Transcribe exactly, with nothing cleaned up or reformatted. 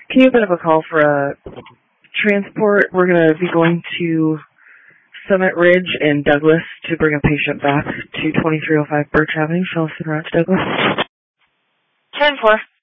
Can you put up a call for a transport? We're going to be going to Summit Ridge and Douglas to bring a patient back to twenty-three oh five Birch Avenue, Charleston Ranch, Douglas. ten four.